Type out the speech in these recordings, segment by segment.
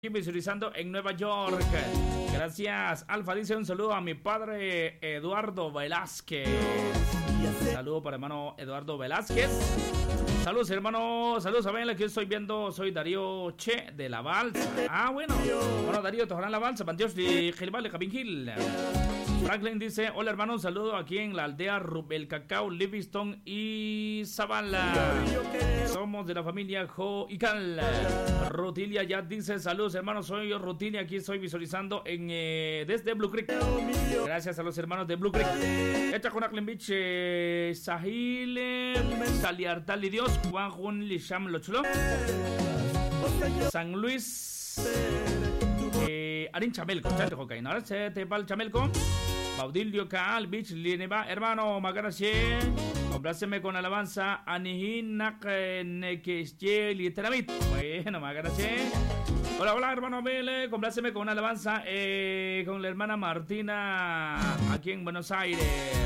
visualizando en Nueva York. Gracias, Alfa. Dice un saludo a mi padre Eduardo Velázquez. Saludo para hermano Eduardo Velázquez. Saludos, hermano. Saludos a Bella, que estoy viendo. Soy Darío Che de La Balsa. Bueno, Darío, te La Balsa. Panteos de Gilbal de Cabingil. Franklin dice: hola, hermano. Un saludo aquí en la aldea Rubel Cacao, Livingston y Zavala. Somos de la familia Jo y Cal. Rutilia ya dice: saludos, hermanos. Soy yo, Rutilia. Aquí estoy visualizando desde Blue Creek. Gracias a los hermanos de Blue Creek. Echa con Aklen Beach, Sahil, Saliartal y Dios, Juan Jun Lisham Lochulo, San Luis, Arin Chamelco, Chate Jocainara, Tepal Chamelco, Baudilio Caal, Beach, Lineba, hermano Magarache. Compláceme con alabanza Anihinak Nekesche y Teramit. Bueno, Magarache. Hola, hola, hermano Abel. Compláceme con una alabanza con la hermana Martina aquí en Buenos Aires.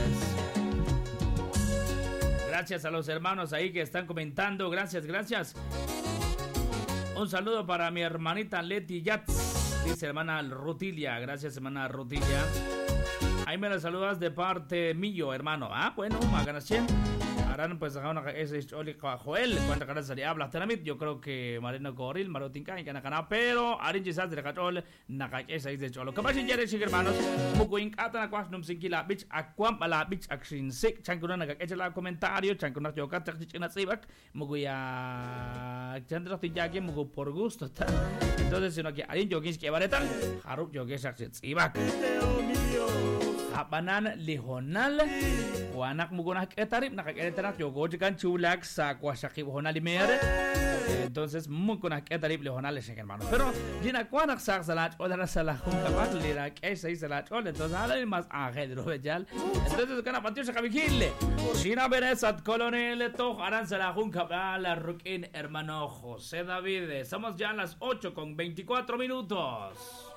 Gracias a los hermanos ahí que están comentando. Gracias, gracias. Un saludo para mi hermanita Leti Yats. Dice hermana Rutilia. Gracias, hermana Rutilia. Ahí me la saludas de parte mío, hermano. Bueno, Maganachen. Harán pues ese Joel. Cuántas caras se le habla Teramit. Yo creo que Marino Goril, Marotinka y Canacana. Pero Arin Gisas de Cachol, Nakakesa y de Cholo. Capaz ya eres hermanos. Mukuin Katana Quasnum Sinkila Beach, Aquam a la Beach Action Sick. Chancuna Nakacha la comentario. Chancuna Yoka, Chachina Sibak. Muguya Chandra Tijaki, Mugu por gusto. Entonces, si no que Arin Yogis que Bareta, Harup Yogis Action Sibak. Hapanan lihonal wanak mugunak etarip nakaketanak yogo jikan chulak sa kwashaki honal mer. Entonces mugunak etarip lihonal es hermano. Pero jina kwanak sa salat o dara salah kapat lirak esa salat o entonces hala más ángel robejal. Entonces kana patio sa kabikile. Shina beresat colonel to harán salah kapal la rukin hermano José David. Estamos ya a las 8:24.